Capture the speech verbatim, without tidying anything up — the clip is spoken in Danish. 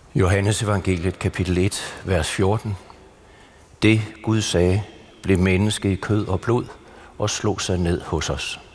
Johannes evangeliet, kapitel et, vers fjorten. Det, Gud sagde, blev menneske i kød og blod og slog sig ned hos os.